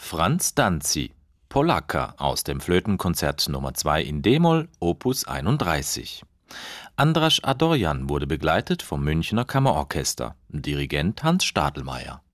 Franz Danzi, Polacca aus dem Flötenkonzert Nummer 2 in d-Moll, Opus 31. Andras Adorjan wurde begleitet vom Münchner Kammerorchester, Dirigent Hans Stadelmeier.